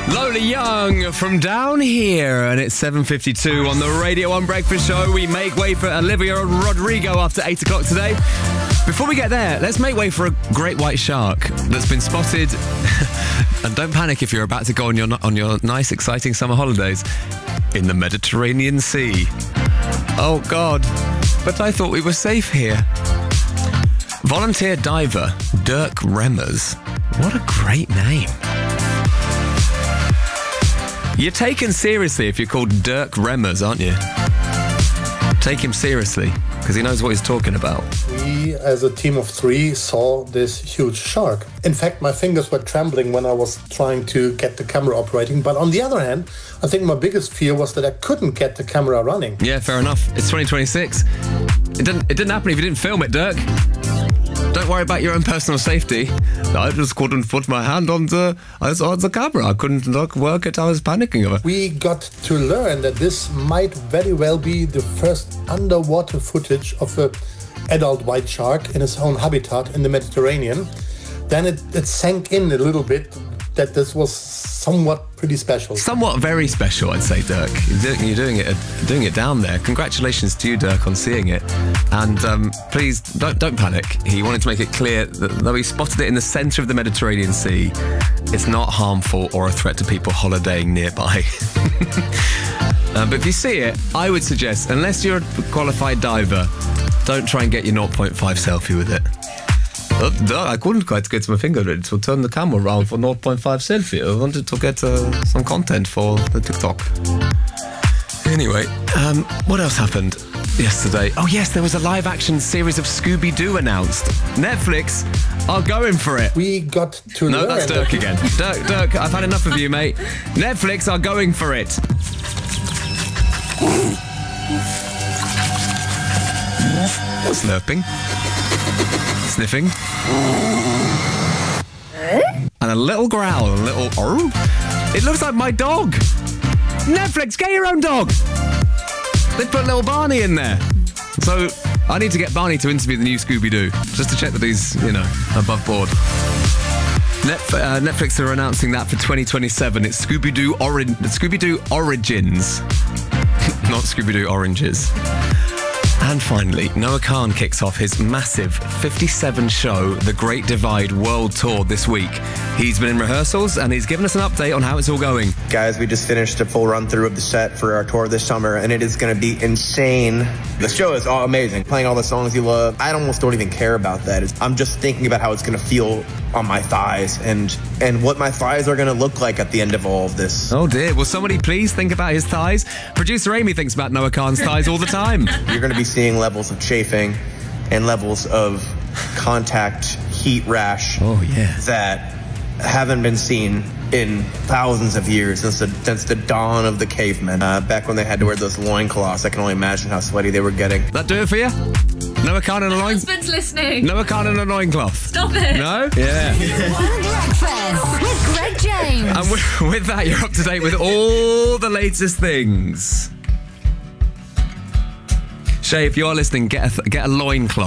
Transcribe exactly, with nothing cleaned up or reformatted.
Lola Young from Down Here, and it's seven fifty-two on the Radio one Breakfast Show. We make way for Olivia Rodrigo after eight o'clock today. Before we get there, let's make way for a great white shark that's been spotted. And don't panic if you're about to go on your on your nice, exciting summer holidays in the Mediterranean Sea. Oh, God. But I thought we were safe here. Volunteer diver Dirk Remmers. What a great name. You're taken seriously if you're called Dirk Remmers, aren't you? Take him seriously, because he knows what he's talking about. We, as a team of three, saw this huge shark. In fact, my fingers were trembling when I was trying to get the camera operating. But on the other hand, I think my biggest fear was that I couldn't get the camera running. Yeah, fair enough. It's twenty twenty-six. It didn't, it didn't happen if you didn't film it, Dirk. Don't worry about your own personal safety. I just couldn't put my hand on the on the camera. I couldn't look, work it. I was panicking over. We got to learn that this might very well be the first underwater footage of an adult white shark in its own habitat in the Mediterranean. Then it, it sank in a little bit that this was somewhat pretty special. Somewhat very special, I'd say, Dirk. You're doing, you're doing it doing it down there. Congratulations to you, Dirk, on seeing it. And um, please, don't don't panic. He wanted to make it clear that though he spotted it in the centre of the Mediterranean Sea, it's not harmful or a threat to people holidaying nearby. um, but if you see it, I would suggest, unless you're a qualified diver, don't try and get your zero point five selfie with it. Uh, no, I couldn't quite get my finger ready to turn the camera around for zero point five selfie. I wanted to get uh, some content for the TikTok. Anyway, um, what else happened yesterday? Oh yes, there was a live-action series of Scooby-Doo announced. Netflix are going for it. We got to No, learn that's Dirk again. Dirk, Dirk, I've had enough of you, mate. Netflix are going for it. Slurping. Sniffing. And a little growl, a little... Oh, it looks like my dog. Netflix, get your own dog. They put little Barney in there. So I need to get Barney to interview the new Scooby-Doo, just to check that he's, you know, above board. Netf- uh, Netflix are announcing that for twenty twenty-seven. It's Scooby-Doo, Ori- Scooby-Doo Origins, not Scooby-Doo Oranges. And finally, Noah Khan kicks off his massive fifty-seven show The Great Divide World Tour this week. He's been in rehearsals and he's given us an update on how it's all going. Guys, we just finished a full run through of the set for our tour this summer, and it is going to be insane. The show is all amazing. Playing all the songs you love. I almost don't even care about that. It's, I'm just thinking about how it's going to feel on my thighs and and what my thighs are going to look like at the end of all of this. Oh dear, will somebody please think about his thighs? Producer Amy thinks about Noah Khan's thighs all the time. You're going to be seeing levels of chafing and levels of contact heat rash Oh yeah. that haven't been seen in thousands of years, since the, since the dawn of the cavemen. Uh, back when they had to wear those loincloths, I can only imagine how sweaty they were getting. That do it for you? Noah Khan in a My loin... husband's listening. Noah Khan in a loincloth. Stop it. No? Yeah. One Breakfast with Greg James. And with, with that, you're up to date with all the latest things. Shay, if you are listening, get a, get a loincloth.